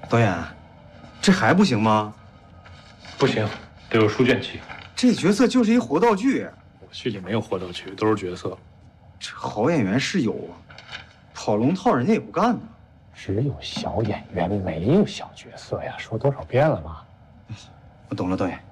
导演，这还不行吗？ 不行，得有书卷气。 这角色就是一活道具。 我戏里没有活道具，都是角色。 这好演员是有啊，跑龙套人家也不干呢。 只有小演员，没有小角色呀，说多少遍了嘛。 我懂了，导演。